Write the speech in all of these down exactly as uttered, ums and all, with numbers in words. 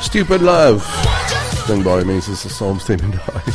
Stupid Love. Dink baie mense is saamstem in daai.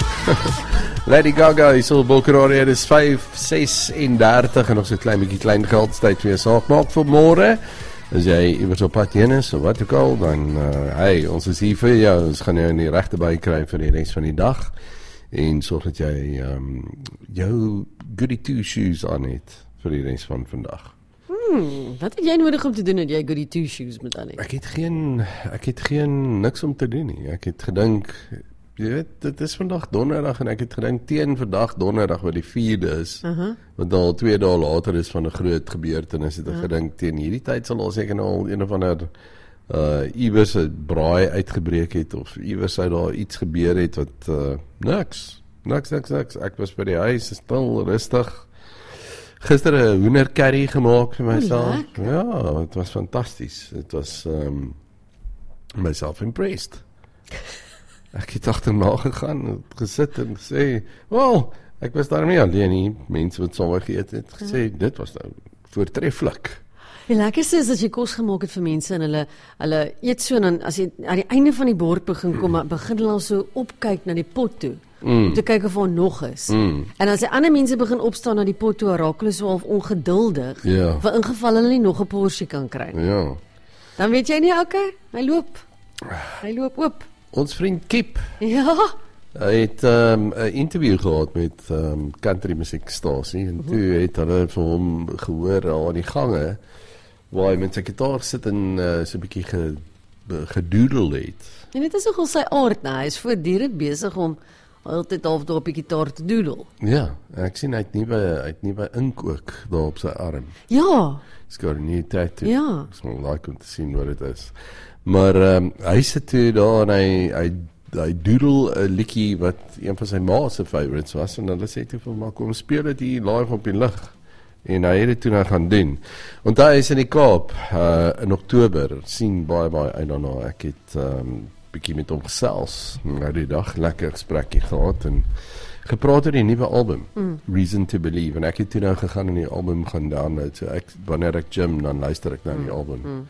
Lady Gaga, is al Bokerore, dit is vyf sessendertig en nog so 'n klein bietjie klein geldstyd vir jou saak maak vir môre. As jy iewers op pad heen is, of wat ook al, dan, uh, hey, ons is hier vir jou, ons gaan jou in die regte by kry vir die res van die dag, en sorg dat jy um, jou goody two shoes aan het vir die res van vandag. Hmm, wat het jy nodig om te doen dat jy goody two shoes moet aan het? Ek het geen, ek het geen niks om te doen nie. Ek het gedink, jy weet, dit is vandag donderdag en ek het gedink teen vandag donderdag wat die vierde is, uh-huh. wat al twee dae later is van 'n groot gebeurtenis, het ek uh-huh. gedink teen hierdie tyd sal ons seker nou al een of ander uh, iewers 'n braai uitgebreek het of iewers sou daar iets gebeur het wat uh, niks, niks, niks, niks. Ek was by die huis, stil, rustig. Gister 'n hoender curry gemaak vir myself. Oh, ja, het was fantasties. Het was um, myself impressed. Ek het agterna gegaan, gesit en gesê, wel, ek was daarmee alleen nie, mense wat saam geëet het, gesê, ja. Dit was nou voortreffelik. Die lekkerste is as jy kos gemaak het vir mense en hulle, hulle eet so, en dan as jy aan die einde van die bord begin kom, mm. begin hulle al so opkyk na die pot toe, mm. om te kyk of daar nog is. Mm. En as die ander mense begin opstaan na die pot toe, raak hulle so half ongeduldig, ja. vir ingeval hulle nie nog 'n porsie kan kry. Ja. Dan weet jy nie, okay, hy loop, hy loop oop. Ons vriend Kip, ja. hy het 'n um, interview gehad met um, country musiekstasie en toe uh-huh. het hulle vir hom gehoor al aan die gange waar hy met sy gitaar sit en uh, so 'n bietjie ge, gedoodel het. En dit is nogal sy aard, nou, hy is voortdurend besig om altyd half daar op die gitaar te doodel. Ja, ek sien hy het nie by, hy het nie by ink ook daar op sy arm. Ja. He's got a new tattoo. Ja. Ek sal like om te sien wat dit is. Maar um, hy sit toe daar en hy, hy, hy doodle 'n liedjie wat een van sy ma se favorites was en hulle sê toe vir hom, kom speel dit hier live op die lug. En hy het dit toe nou gaan doen. Want hy is in die Kaap uh, in Oktober, sien baie baie uit daarna. Ek het um, bietjie met hom gesels nou die dag, lekker gesprekkie gehad en gepraat oor die nuwe album, mm. Reason to Believe, en ek het toe nou gegaan en die album gaan download, so ek, wanneer ek gym, dan luister ek na die mm. album. Mm.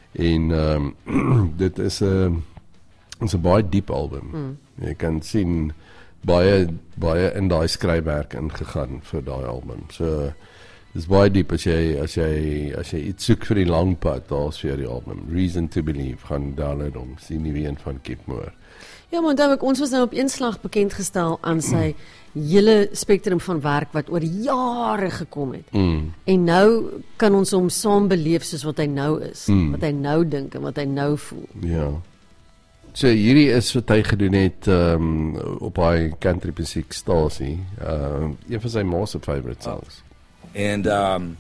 En um, dit is 'n is 'n baie diep album. Mm. Jy kan sien baie baie in daai skryfwerk ingegaan vir daai album. So dis baie diep as jy as jy as jy iets soek vir die lang pad, daar's vir die album Reason to Believe, gaan download hom, sien nie wie een van Kip Moore. Ja, maar dan ons was nou op een slag bekend gestel aan sy mm. hele spektrum van werk wat oor jare gekom het. Mm. En nou kan ons hom saam beleef soos wat hy nou is, mm. wat hy nou dink en wat hy nou voel. Ja. So hierdie is wat hy gedoen het um, op hy country musiek stasie. Uh, een van sy ma se favorite songs. And um,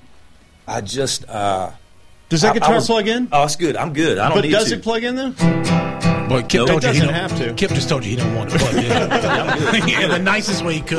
I just uh, does that guitar I, I was, plug in? Oh, it's good. I'm good. I don't but need does to. it plug in though? Boy, Kip no, told it you he doesn't don't have to. Kip just told you he don't want to plug in. In the nicest way he could.